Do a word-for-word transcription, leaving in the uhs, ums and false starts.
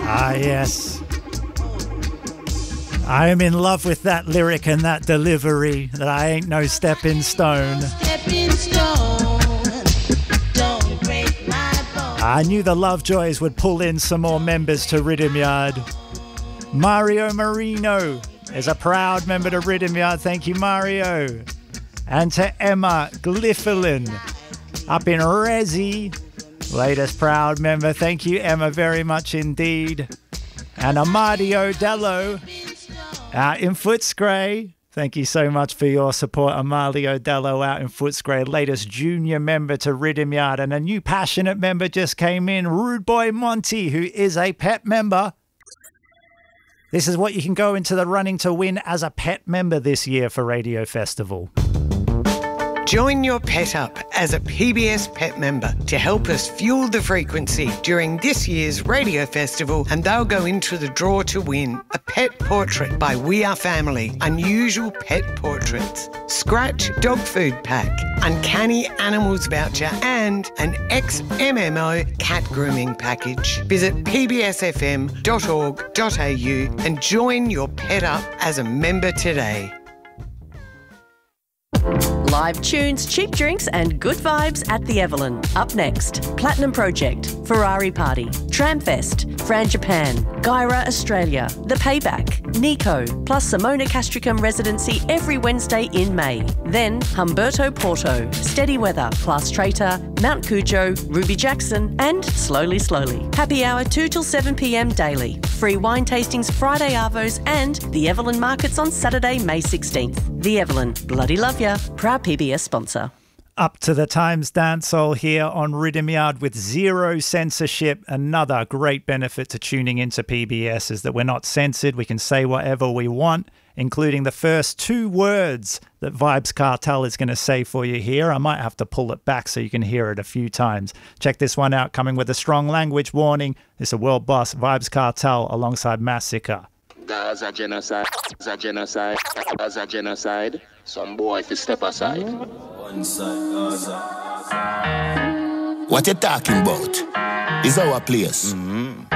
Ah, yes. I am in love with that lyric and that delivery, that I ain't no stepping stone. Stepping stone, don't break my bones. I knew the Lovejoys would pull in some more members to Rhythm Yard. Mario Marino is a proud member to Rhythm Yard. Thank you, Mario. And to Emma Gliffelin up in Resi, latest proud member. Thank you, Emma, very much indeed. And Amadio Dello out in Footscray. Thank you so much for your support, Amalio Dello out in Footscray, latest junior member to Rhythm Yard. And a new passionate member just came in, Rude Boy Monty, who is a pet member. This is what you can go into the running to win as a pet member this year for Radio Festival. Join your pet up as a P B S Pet member to help us fuel the frequency during this year's Radio Festival, and they'll go into the draw to win a pet portrait by We Are Family, Unusual Pet Portraits, Scratch Dog Food Pack, Uncanny Animals Voucher and an X M M O Cat Grooming Package. Visit p b s f m dot org dot a u and join your pet up as a member today. Live tunes, cheap drinks and good vibes at the Evelyn. Up next, Platinum Project, Ferrari Party, Tramfest, Fran Japan, Gyra Australia, The Payback, Nico, plus Simona Castricum residency every Wednesday in May. Then Humberto Porto, Steady Weather, Class Traitor, Mount Cujo, Ruby Jackson and Slowly Slowly. Happy hour two till seven p m daily. Free wine tastings Friday arvos and the Evelyn Markets on Saturday, May sixteenth. The Evelyn, bloody love ya. Proud P B S sponsor. Up to the Times Dancehall here on Rhythm Yard with zero censorship. Another great benefit to tuning into P B S is that we're not censored. We can say whatever we want, including the first two words that Vibes Cartel is going to say for you here. I might have to pull it back so you can hear it a few times. Check this one out, coming with a strong language warning. It's a world boss, Vibes Cartel, alongside Massacre. Gaza genocide, Gaza genocide, Gaza genocide. Some boy if you step aside. One side, Gaza. What you talking about? Is our place. Mm-hmm.